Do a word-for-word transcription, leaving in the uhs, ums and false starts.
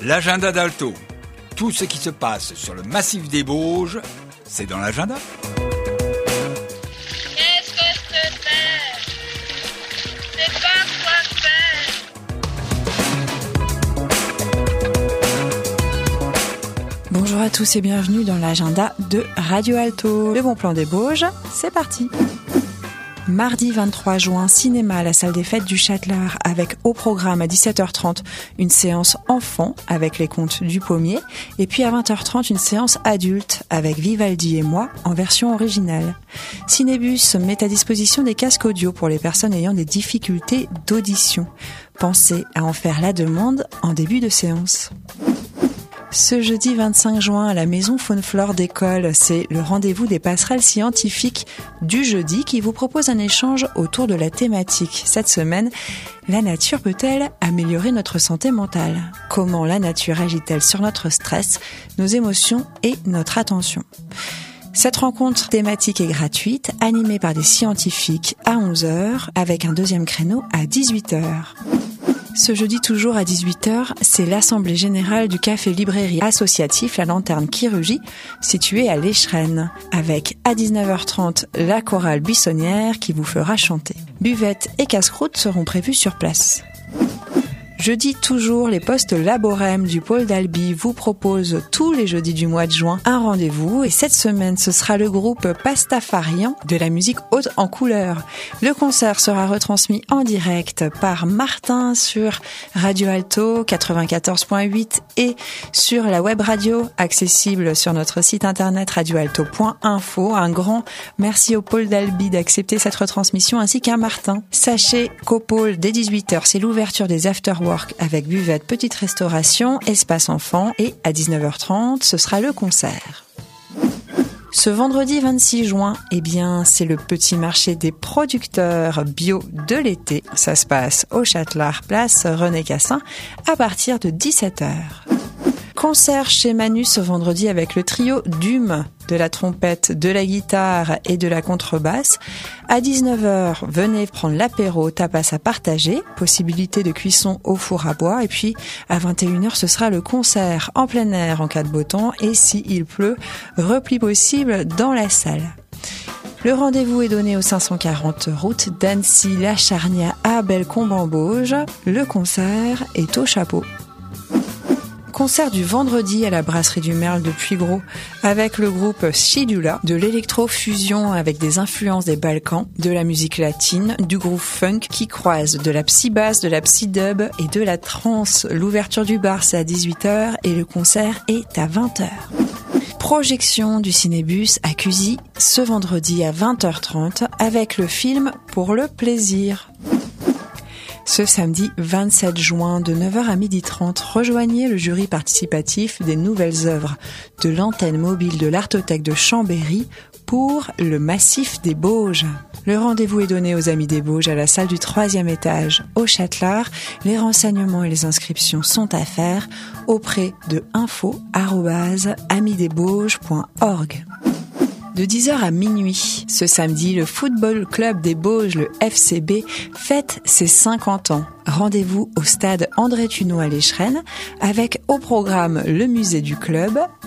L'agenda d'Alto. Tout ce qui se passe sur le massif des Bauges, c'est dans l'agenda. Qu'est-ce que c'est faire? C'est pas quoi faire. Bonjour à tous et bienvenue dans l'agenda de Radio Alto. Le bon plan des Bauges, c'est parti. Mardi vingt-trois juin, cinéma à la salle des fêtes du Châtelard avec au programme à dix-sept heures trente une séance enfant avec les contes du pommier et puis à vingt heures trente une séance adulte avec Vivaldi et moi en version originale. Cinébus met à disposition des casques audio pour les personnes ayant des difficultés d'audition. Pensez à en faire la demande en début de séance. Ce jeudi vingt-cinq juin à la maison Faune-Flore d'école, c'est le rendez-vous des passerelles scientifiques du jeudi qui vous propose un échange autour de la thématique. Cette semaine, la nature peut-elle améliorer notre santé mentale? Comment la nature agit-elle sur notre stress, nos émotions et notre attention? Cette rencontre thématique est gratuite, animée par des scientifiques à onze heures avec un deuxième créneau à dix-huit heures. Ce jeudi toujours à dix-huit heures, c'est l'assemblée générale du café librairie associatif La Lanterne qui rugit, situé à l'Échrennes, avec à dix-neuf heures trente la chorale buissonnière qui vous fera chanter. Buvettes et casse-croûtes seront prévus sur place. Jeudi toujours, les postes Laborem du pôle d'Albi vous proposent tous les jeudis du mois de juin un rendez-vous et cette semaine ce sera le groupe Pastafarian de la musique haute en couleur. Le concert sera retransmis en direct par Martin sur Radio Alto quatre-vingt-quatorze virgule huit et sur la web radio accessible sur notre site internet radio alto point info. Un grand merci au pôle d'Albi d'accepter cette retransmission ainsi qu'à Martin. Sachez qu'au pôle dès dix-huit heures, c'est l'ouverture des afterwork avec buvette, petite restauration, espace enfant et à dix-neuf heures trente, ce sera le concert. Ce vendredi vingt-six juin, eh bien, c'est le petit marché des producteurs bio de l'été. Ça se passe au Châtelard, place René Cassin, à partir de dix-sept heures. Concert chez Manu ce vendredi avec le trio Dume, de la trompette, de la guitare et de la contrebasse. À dix-neuf heures, venez prendre l'apéro, tapas à partager, possibilité de cuisson au four à bois. Et puis, à vingt et une heures, ce sera le concert en plein air en cas de beau temps. Et s'il pleut, repli possible dans la salle. Le rendez-vous est donné au cinq cent quarante route d'Annecy-La Charnia à Bellecombe-en-Bauges. Le concert est au chapeau. Concert du vendredi à la brasserie du Merle de Puygros avec le groupe Schidula, de l'électro-fusion avec des influences des Balkans, de la musique latine, du groove funk qui croise de la psy-bass, de la psy-dub et de la trance. L'ouverture du bar c'est à dix-huit heures et le concert est à vingt heures. Projection du Cinébus à Cusy ce vendredi à vingt heures trente avec le film Pour le plaisir. Ce samedi vingt-sept juin de neuf heures à midi trente, rejoignez le jury participatif des nouvelles œuvres de l'antenne mobile de l'Artothèque de Chambéry pour le massif des Bauges. Le rendez-vous est donné aux Amis des Bauges à la salle du troisième étage au Châtelard. Les renseignements et les inscriptions sont à faire auprès de info arobase amis des bauges point org. De dix heures à minuit, ce samedi, le Football Club des Bauges, le F C B, fête ses cinquante ans. Rendez-vous au stade André Tuneau à l'Échrennes, avec au programme le musée du club,